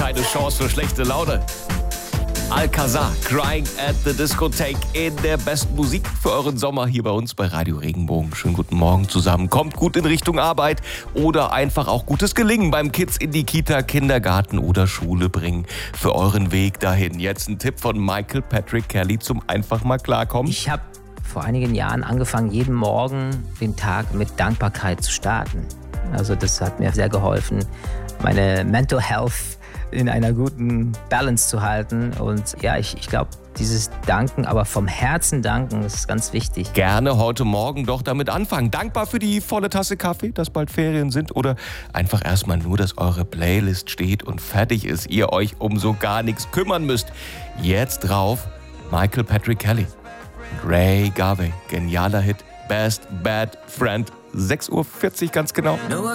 keine Chance für schlechte Laune. Alcazar, Crying at the Discotheque in der besten Musik für euren Sommer hier bei uns bei Radio Regenbogen. Schönen guten Morgen zusammen. Kommt gut in Richtung Arbeit oder einfach auch gutes Gelingen beim Kids in die Kita, Kindergarten oder Schule bringen für euren Weg dahin. Jetzt ein Tipp von Michael Patrick Kelly zum einfach mal klarkommen. Ich habe vor einigen Jahren angefangen, jeden Morgen den Tag mit Dankbarkeit zu starten. Also das hat mir sehr geholfen, meine Mental Health in einer guten Balance zu halten. Und ja, ich glaube, dieses Danken, aber vom Herzen danken, das ist ganz wichtig. Gerne heute Morgen doch damit anfangen. Dankbar für die volle Tasse Kaffee, dass bald Ferien sind oder einfach erstmal nur, dass eure Playlist steht und fertig ist, ihr euch um so gar nichts kümmern müsst. Jetzt drauf Michael Patrick Kelly. Ray Garvey, genialer Hit, Best Bad Friend, 6:40 Uhr ganz genau. No, I